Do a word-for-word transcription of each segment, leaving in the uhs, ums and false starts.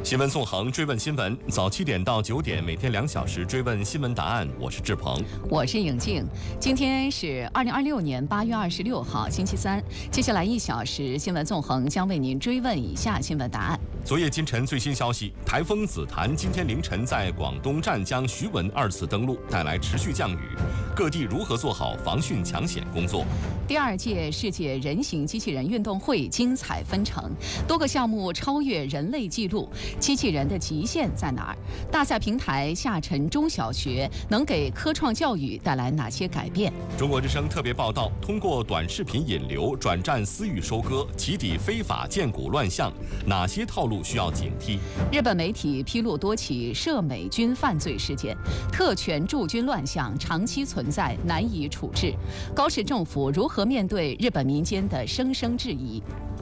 新闻纵横，追问新闻，早七点到九点，每天两小时追问新闻答案。我是志鹏， 我是颖静。今天是二零二六年八月二十六号，星期三。接下来一小时，新闻纵横将为您追问以下新闻答案。 昨夜今晨最新消息，台风紫檀今天凌晨在广东湛江、徐闻二次登陆，带来持续降雨。各地如何做好防汛抢险工作？ 第二届世界人形机器人运动会精彩纷呈，多个项目超越人类纪录。机器人的极限在哪儿？大赛平台下沉中小学能给科创教育带来哪些改变？ 中国之声特别报道：通过短视频引流转战私域收割，起底非法荐股乱象，哪些套路需要警惕？ 日本媒体披露多起涉美军犯罪事件，特权驻军乱象长期存在，难以处置。高市政府如何面对日本民间的声声质疑？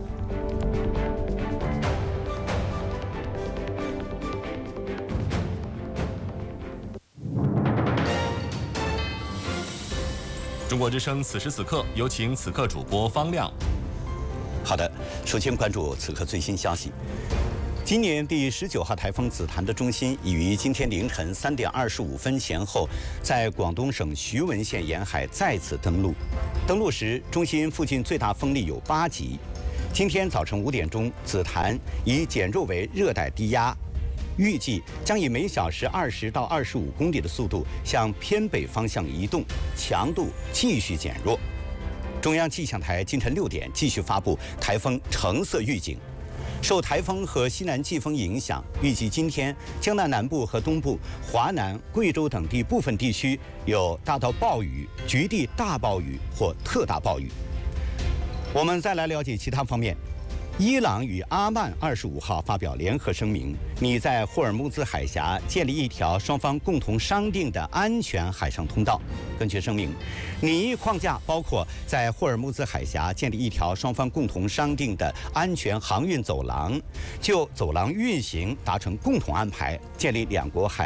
中国之声此时此刻，有请此刻主播方亮。 好的，首先关注此刻最新消息。今年第十九号台风紫檀的中心已于今天凌晨三点二十五分前后，在广东省徐闻县沿海再次登陆。登陆时，中心附近最大风力有八级。今天早晨五点钟，紫檀已减弱为热带低压，预计将以每小时二十到二十五公里的速度向偏北方向移动，强度继续减弱。中央气象台今晨六点继续发布台风橙色预警。受台风和西南季风影响，预计今天江南南部和东部、华南、贵州等地部分地区有大到暴雨、局地大暴雨或特大暴雨。我们再来了解其他方面。伊朗与阿曼二十五号发表联合声明，拟在霍尔木兹海峡建立一条双方共同商定的安全海上通道。根据声明，拟议框架包括在霍尔木兹海峡建立一条双方共同商定的安全航运走廊，就走廊运行达成共同安排，建立两国海